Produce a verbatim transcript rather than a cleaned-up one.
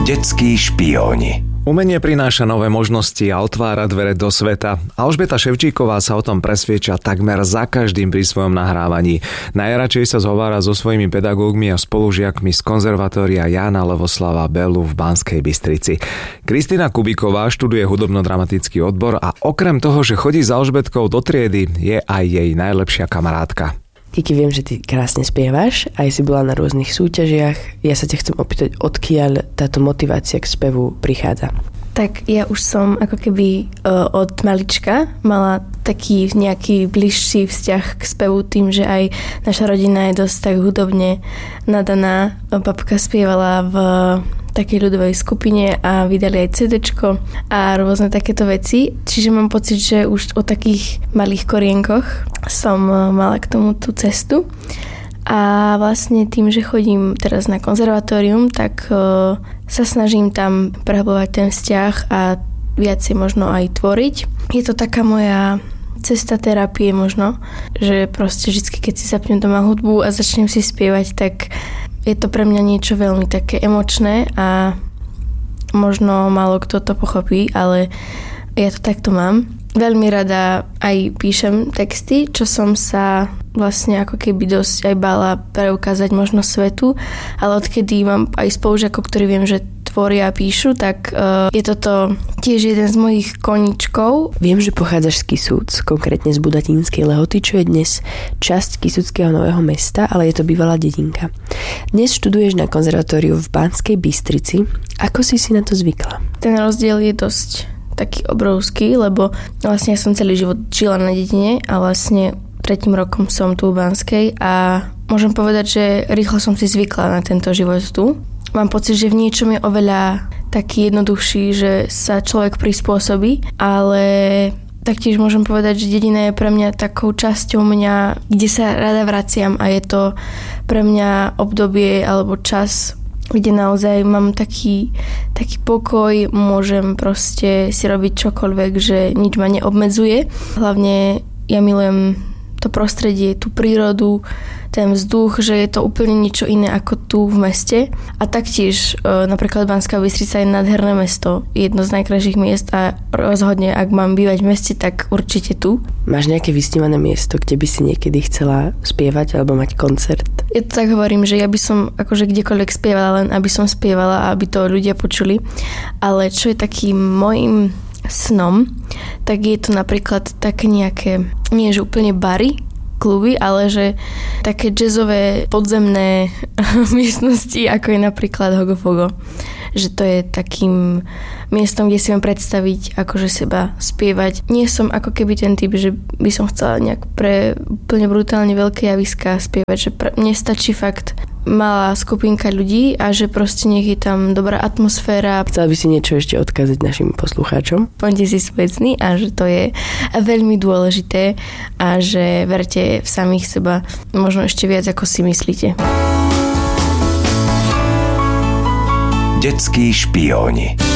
Detskí špióni. Umenie prináša nové možnosti a otvára dvere do sveta. Alžbeta Ševčíková sa o tom presviedča takmer za každým pri svojom nahrávaní. Najradšej sa zhovára so svojimi pedagógmi a spolužiakmi z konzervatória Jána Levoslava Bellu v Banskej Bystrici. Kristína Kubíková študuje hudobno-dramatický odbor a okrem toho, že chodí s Alžbetkou do triedy, je aj jej najlepšia kamarátka. Kiki, viem, že ty krásne spievaš, aj si bola na rôznych súťažiach. Ja sa ťa chcem opýtať, odkiaľ táto motivácia k spevu prichádza? Tak ja už som ako keby uh, od malička mala taký nejaký bližší vzťah k spevu tým, že aj naša rodina je dosť tak hudobne nadaná. Babka spievala v takej ľudovej skupine a vydali aj cédéčko a rôzne takéto veci. Čiže mám pocit, že už o takých malých korienkoch som mala k tomu tú cestu. A vlastne tým, že chodím teraz na konzervatórium, tak uh, sa snažím tam prehlbovať ten vzťah a viacej možno aj tvoriť. Je to taká moja cesta terapie možno, že proste vždy, keď si zapnem doma hudbu a začnem si spievať, tak je to pre mňa niečo veľmi také emočné a možno málo kto to pochopí, ale ja to takto mám. Veľmi rada aj píšem texty, čo som sa vlastne ako keby dosť aj bála preukázať možno svetu, ale odkedy mám aj spolužiakov, ktorí viem, že tvoria a píšu, tak uh, je toto tiež jeden z mojich koníčkov. Viem, že pochádzaš z Kisúc, konkrétne z Budatínskej Lehoty, čo je dnes časť Kisuckého Nového Mesta, ale je to bývalá dedinka. Dnes študuješ na konzervatóriu v Banskej Bystrici. Ako si si na to zvykla? Ten rozdiel je dosť taký obrovský, lebo vlastne ja som celý život žila na dedine a vlastne tretím rokom som tu v Banskej a môžem povedať, že rýchlo som si zvykla na tento život tu. Mám pocit, že v niečom je oveľa taký jednoduchší, že sa človek prispôsobí, ale taktiež môžem povedať, že dedina je pre mňa takou časťou mňa, kde sa rada vraciam a je to pre mňa obdobie alebo čas, kde naozaj mám taký, taký pokoj, môžem proste si robiť čokoľvek, že nič ma neobmedzuje. Hlavne ja milujem to prostredie, tú prírodu, ten vzduch, že je to úplne niečo iné ako tu v meste. A taktiež e, napríklad Banská Bystrica je nádherné mesto, jedno z najkrajších miest a rozhodne, ak mám bývať v meste, tak určite tu. Máš nejaké vysnívané miesto, kde by si niekedy chcela spievať alebo mať koncert? Ja to tak hovorím, že ja by som akože kdekoľvek spievala, len aby som spievala a aby to ľudia počuli. Ale čo je takým môjim snom, tak je to napríklad také nejaké, nie že úplne bary, kluby, ale že také jazzové podzemné miestnosti, ako je napríklad Hogofogo. Že to je takým miestom, kde si viem predstaviť akože seba spievať. Nie som ako keby ten typ, že by som chcela nejak pre úplne brutálne veľké javiská spievať, že pre, mne stačí fakt malá skupinka ľudí a že proste nech je tam dobrá atmosféra. Chcela by si niečo ešte odkázať našim poslucháčom? Poďte si svoje sny a že to je veľmi dôležité a že verte v samých seba možno ešte viac, ako si myslíte. Detskí špióni.